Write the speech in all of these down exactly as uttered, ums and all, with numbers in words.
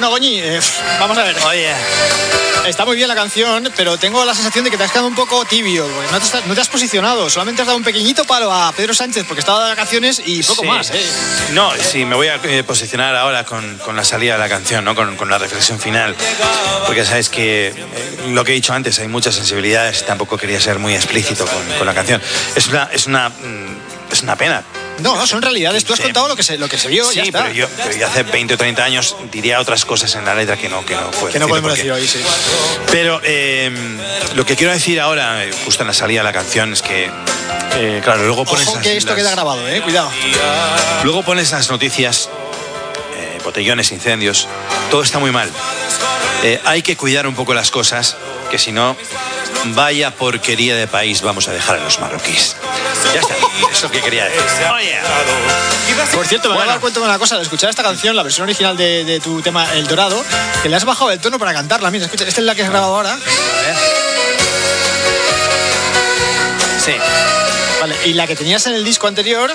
Bueno, Goñi, eh, vamos a ver. Oye. Está muy bien la canción, pero tengo la sensación de que te has quedado un poco tibio. No te, has, no te has posicionado, solamente has dado un pequeñito palo a Pedro Sánchez porque estaba de vacaciones y poco sí. más, ¿eh? No, sí, me voy a eh, posicionar ahora con, con la salida de la canción, ¿no? Con, con la reflexión final. Porque sabes que eh, lo que he dicho antes, hay muchas sensibilidades, tampoco quería ser muy explícito con, con la canción. Es una, es una, es una pena. No, no, son realidades. Tú has contado lo que se, lo que se vio, sí, ya está. Pero yo, pero yo hace veinte o treinta años diría otras cosas en la letra que no, que no fue. Que no podemos decir hoy, sí. Pero eh, lo que quiero decir ahora, justo en la salida de la canción, es que, eh, claro, luego pones... Ojo que las, esto las, queda grabado, eh, cuidado. Luego pones las noticias, eh, botellones, incendios, todo está muy mal. Eh, hay que cuidar un poco las cosas, que si no, vaya porquería de país vamos a dejar a los marroquíes. Ya está, eso es lo que quería decir. Oye. Por cierto, me voy a dar cuenta de una cosa. Al escuchar esta canción, la versión original de, de tu tema El Dorado, que le has bajado el tono para cantarla. Mira, escucha, esta es la que has grabado ahora. A ver. Sí. Vale, y la que tenías en el disco anterior...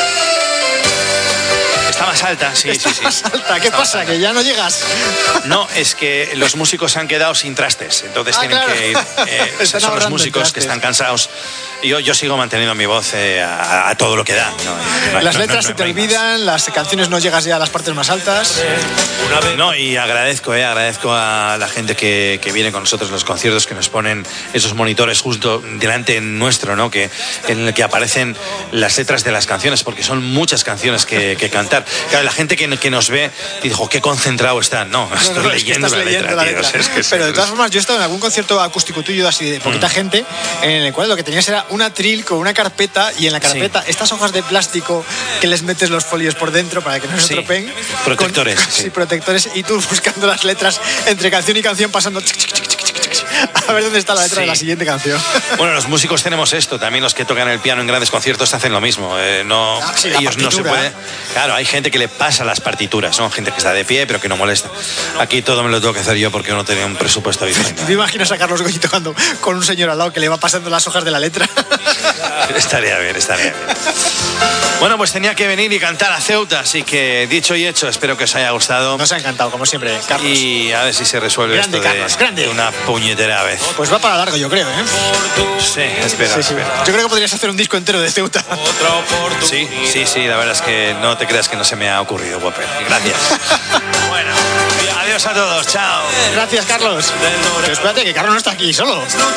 Está más alta, sí, Está sí, sí. más alta. ¿Qué Está pasa? ¿Que ya no llegas? No, es que los músicos se han quedado sin trastes, entonces ah, tienen claro. que ir. Eh, o sea, son los músicos que están cansados. Y yo, yo sigo manteniendo mi voz eh, a, a todo lo que da. No, no, las no, letras no, se no, te no olvidan, las canciones no llegas ya a las partes más altas. No, y agradezco, eh, agradezco a la gente que, que viene con nosotros en los conciertos, que nos ponen esos monitores justo delante nuestro, ¿no? Que, en el que aparecen las letras de las canciones, porque son muchas canciones que, que cantar. Claro, la gente que, que nos ve dijo, qué concentrado están. No, no estoy no, leyendo, es que la, leyendo letra, la tío. letra. O sea, es que pero es, de todas formas, yo he estado en algún concierto acústico tuyo así de poquita mm. gente, en el cual lo que tenías era un atril con una carpeta, y en la carpeta sí. estas hojas de plástico que les metes los folios por dentro para que no se sí. estropeen. Protectores. Con, sí. sí, protectores, y tú buscando las letras entre canción y canción, pasando a ver dónde está la letra sí. de la siguiente canción. Bueno, los músicos tenemos esto, también los que tocan el piano en grandes conciertos hacen lo mismo. Eh, no, ah, sí, ellos no se pueden. Claro, hay gente que le pasa las partituras, ¿no? Gente que está de pie pero que no molesta. Aquí todo me lo tengo que hacer yo porque no tenía un presupuesto habitual. ¿Te imaginas a Carlos Goñi tocando con un señor al lado que le va pasando las hojas de la letra? Estaría bien, estaría bien. Bueno, pues tenía que venir y cantar a Ceuta, así que dicho y hecho, espero que os haya gustado. Nos ha encantado, como siempre, Carlos. Y a ver si se resuelve grande, esto Carlos, de, grande. de una puñetera vez. Pues va para largo, yo creo, ¿eh? Sí, espera, sí, sí. espera. Yo creo que podrías hacer un disco entero de Ceuta. Sí, sí, sí, la verdad es que no te creas que no se me ha ocurrido, Whopper. Gracias. Bueno, adiós a todos, chao. Gracias, Carlos. Pero espérate, que Carlos no está aquí solo.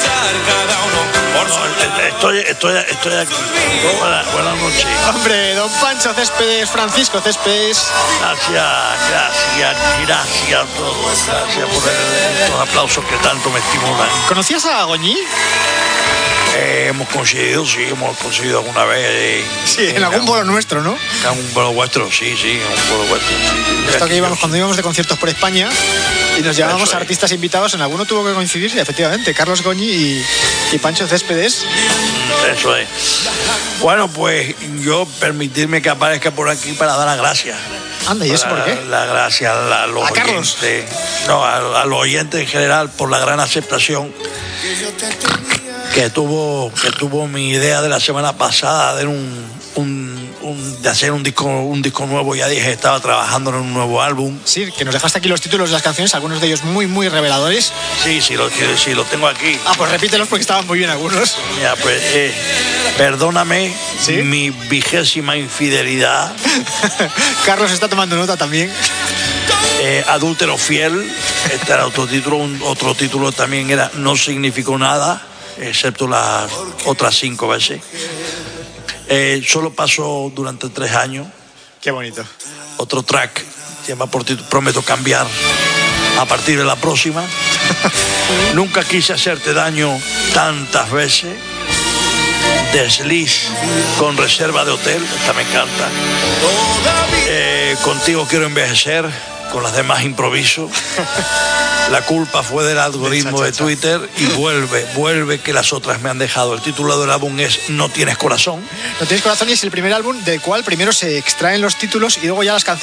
Bueno, estoy, estoy, estoy aquí. Buenas, buenas noches. Hombre, don Pancho Céspedes, Francisco Céspedes. Gracias, gracias, gracias a todos. Gracias por el, los aplausos que tanto me estimulan. ¿Conocías a Goñi? Eh, hemos conseguido, sí, hemos conseguido alguna vez. Eh, sí, en, en algún bolo nuestro, ¿no? En algún bolo vuestro, sí, sí, en un bolo vuestro. Sí. Esto que íbamos cuando íbamos de conciertos por España y nos llevábamos a artistas invitados, en alguno tuvo que coincidir, sí, efectivamente, Carlos Goñi y, y Pancho Céspedes. Eso es. Bueno, pues yo permitirme que aparezca por aquí para dar las gracias. Anda, ¿y eso por qué? Las gracias a, a los ¿A Carlos? oyentes. No, a, a los oyentes en general por la gran aceptación que tuvo, que tuvo mi idea de la semana pasada de un, un, un de hacer un disco, un disco nuevo. Ya dije, estaba trabajando en un nuevo álbum. Sí, que nos dejaste aquí los títulos de las canciones, algunos de ellos muy, muy reveladores. Sí, sí, lo, sí, lo tengo aquí. Ah, pues repítelos porque estaban muy bien algunos. Mira, pues, eh, perdóname, ¿sí? Mi vigésima infidelidad. Carlos está tomando nota también. Eh, adúltero fiel. Este era otro título. Un, otro título también era No significó nada, excepto las otras cinco veces. Eh, solo pasó durante tres años. Qué bonito. Otro track se llama por título Prometo cambiar a partir de la próxima. Nunca quise hacerte daño tantas veces. Desliz con reserva de hotel. Esta me encanta. Eh, contigo quiero envejecer. Con las demás improviso. La culpa fue del algoritmo de Twitter y vuelve, vuelve que las otras me han dejado. El título del álbum es No tienes corazón. No tienes corazón y es el primer álbum del cual primero se extraen los títulos y luego ya las canciones